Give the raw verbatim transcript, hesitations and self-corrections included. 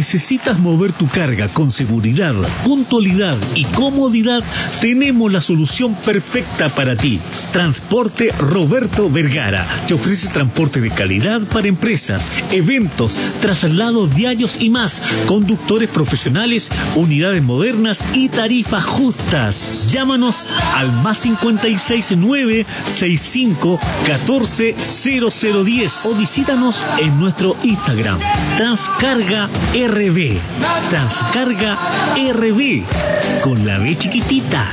necesitas mover tu carga con seguridad, puntualidad y comodidad, tenemos la solución perfecta para ti. Transporte Roberto Vergara te ofrece transporte de calidad para empresas, eventos, traslados diarios y más, conductores profesionales, unidades modernas y tarifas justas. Llámanos al más cincuenta y seis nueve sesenta y cinco catorce cero cero diez o visítanos en nuestro Instagram Transcarga R B. Transcarga R B con la B chiquitita.